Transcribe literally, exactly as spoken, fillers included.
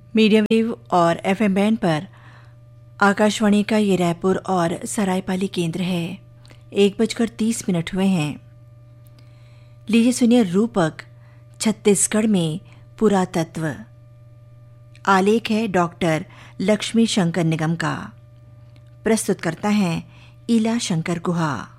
Medium wave और FM band पर आकाशवाणी का ये रायपुर और सरायपाली केंद्र है। एक बजकर तीस मिनट हुए हैं। लीजिए सुनिए रूपक छत्तीसगढ़ में पुरातत्व। आलेख है डॉक्टर लक्ष्मी शंकर निगम का। प्रस्तुत करता है ईला शंकर गुहा।